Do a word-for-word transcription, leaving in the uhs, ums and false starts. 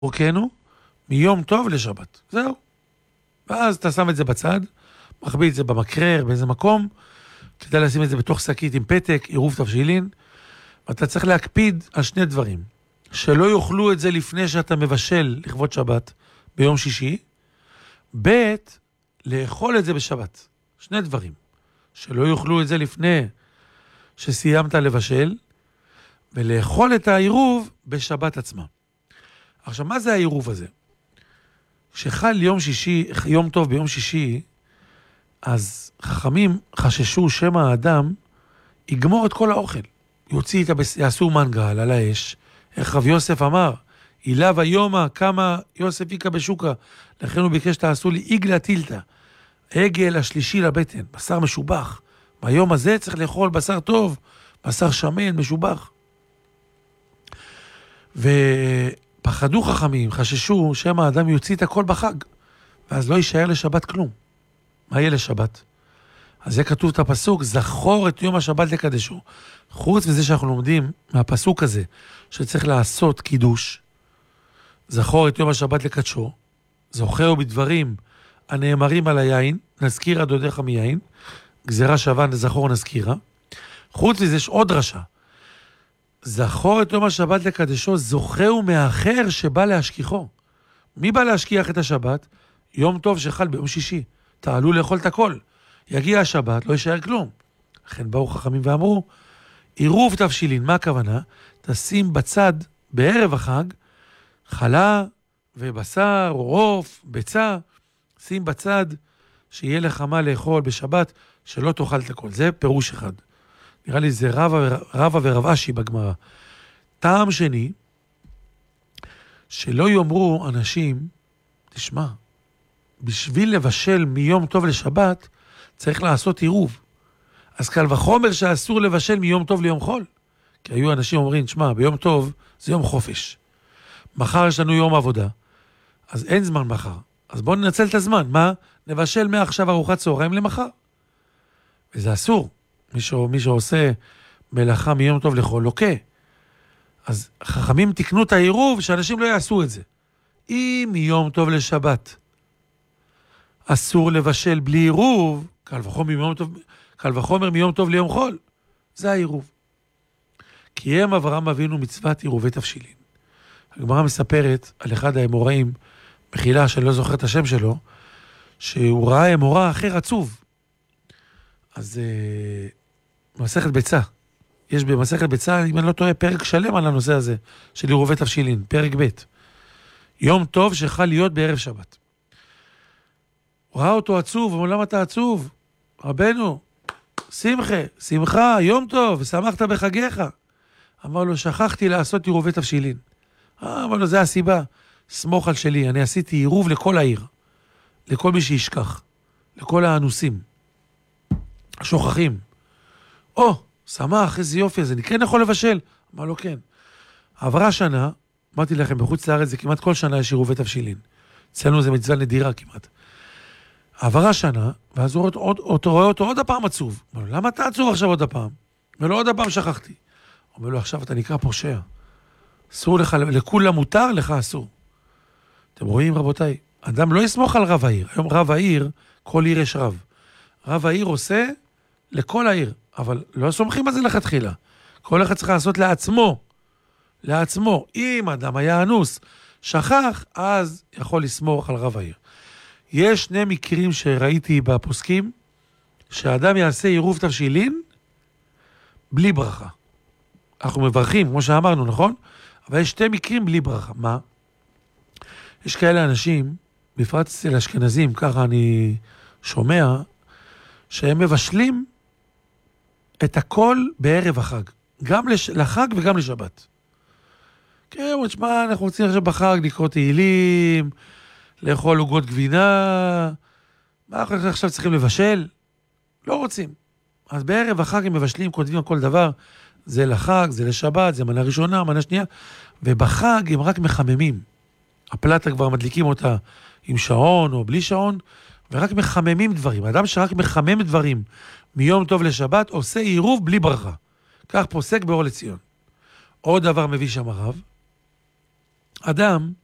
אורכנו מיום טוב לשבת. זהו. ואז אתה שם את זה בצד, מחביא את זה במקרר, באיזה מקום, כדאי לשים את זה בתוך שקית עם פתק, עירוב תבשילין, ואתה צריך להקפיד על שני דברים. שלא יאכלו את זה לפני שאתה מבשל לכבוד שבת ביום שישי, ב' לאכול את זה בשבת. שני דברים. שלא יאכלו את זה לפני שסיימת לבשל, ולאכול את העירוב בשבת עצמה. עכשיו, מה זה העירוב הזה? כשחל יום שישי, יום טוב ביום שישי, אז חכמים חששו שמא האדם יגמור את כל האוכל. יוציא את הבס... יעשו מנגל על האש. איך רב יוסף אמר, אילב היומה כמה יוסף יקה בשוקה, לכן הוא ביקש תעשו לי עגלה טילתא, עגל השלישי לבטן, בשר משובח. ביום הזה צריך לאכול בשר טוב, בשר שמן, משובח. ופחדו חכמים, חששו שמא האדם יוציא את הכל בחג, ואז לא יישאר לשבת כלום. מה יהיה לשבת? אז זה כתוב את הפסוק, זכור את יום השבת לקדשו. חוץ מזה שאנחנו לומדים מהפסוק הזה, שצריך לעשות קידוש, זכור את יום השבת לקדשו, זוכר בדברים הנאמרים על היין, נזכירה דודיך מיין, גזירה שווה נזכור נזכירה. חוץ מזה יש עוד דרשה, זכור את יום השבת לקדשו, זוכר מאחר שבא להשכיחו. מי בא להשכיח את השבת? יום טוב שחל ביום שישי, תעלו לאכול את הכל. יגיע השבת, לא יישאר כלום. לכן באו חכמים ואמרו, עירוב תבשילין, מה הכוונה? תשים בצד בערב החג, חלה ובשר או עוף, ביצה, שים בצד שיהיה לך מה לאכול בשבת, שלא תאכל את הכל. זה פירוש אחד. נראה לי זה רבא, רבא ורב אשי בגמרא. טעם שני, שלא יאמרו אנשים, תשמע, בשביל לבשל מיום טוב לשבת, צריך לעשות עירוב. אז קל וחומר שאסור לבשל מיום טוב ליום חול. כי היו אנשים אומרים, תשמע, ביום טוב זה יום חופש. מחר יש לנו יום עבודה. אז אין זמן מחר. אז בואו ננצל את הזמן. מה? נבשל מעכשיו ארוחת צהריים למחר. וזה אסור. מי, ש... מי שעושה מלאכה מיום טוב לחול, לוקה. אז חכמים תקנו את העירוב שאנשים לא יעשו את זה. אם מיום טוב לשבת אסור לבשל בלי עירוב, קל וחומר מיום טוב, קל וחומר מיום טוב ליום חול. זה העירוב. כי הם אברהם אבינו מצוות עירובי תבשילין. הגמרא מספרת על אחד האמוראים, מחילה שאני לא זוכר את השם שלו, שהוא ראה אמורה אחר עצוב. אז אה, מסכת ביצה. יש במסכת ביצה, אם אני לא טועה, פרק שלם על הנושא הזה, של עירובי תבשילין, פרק ב'. יום טוב שחל להיות בערב שבת. הוא ראה אותו עצוב, אמר, למה אתה עצוב? רבנו, שמחה, שמחה, יום טוב, ושמחת בחגיך. אמר לו, שכחתי לעשות עירובי תבשילין. אמר לו, זה הסיבה. סמוך על שלי, אני עשיתי עירוב לכל העיר. לכל מי שישכח. לכל האנוסים. השוכחים. או, שמח, איזה יופי, אז אני כן יכול לבשל? אמר לו, כן. עברה שנה, אמרתי לכם, בחוץ לארץ זה כמעט כל שנה יש עירובי תבשילין. אצלנו זה מצווה נדירה כמעט. עברה שנה, ואז הוא רואה אותו, רואה אותו עוד הפעם עצוב. אומר לו, למה אתה עצוב עכשיו עוד הפעם? אומר לו, עוד הפעם שכחתי. אומר לו, עכשיו אתה נקרא פושע. אסור לך, לכולם מותר, לך אסור. אתם רואים, רבותיי, אדם לא יסמוך על רב העיר. היום רב העיר, כל עיר יש רב. רב העיר עושה לכל העיר, אבל לא סומכים על זה לכתחילה. כל אחד צריך לעשות לעצמו. לעצמו. אם אדם היה אנוס, שכח, אז יכול לסמוך על רב העיר. יש שני מקרים שראיתי בפוסקים, שהאדם יעשה עירוב תבשילין בלי ברכה. אנחנו מברכים, כמו שאמרנו, נכון? אבל יש שתי מקרים בלי ברכה. מה? יש כאלה אנשים, בפרט אצל אשכנזים, ככה אני שומע, שהם מבשלים את הכל בערב החג. גם לש... לחג וגם לשבת. כן, תשמע, אנחנו רוצים עכשיו בחג לקרוא תהילים, לאכול עוגות גבינה, מה אנחנו עכשיו צריכים לבשל? לא רוצים. אז בערב החג הם מבשלים, כותבים על כל דבר, זה לחג, זה לשבת, זה מנה ראשונה, מנה שנייה, ובחג הם רק מחממים. הפלטה כבר מדליקים אותה עם שעון או בלי שעון, ורק מחממים דברים. האדם שרק מחמם דברים מיום טוב לשבת, עושה עירוב בלי ברכה. כך פוסק באור לציון. עוד דבר מביא שם הרב, אדם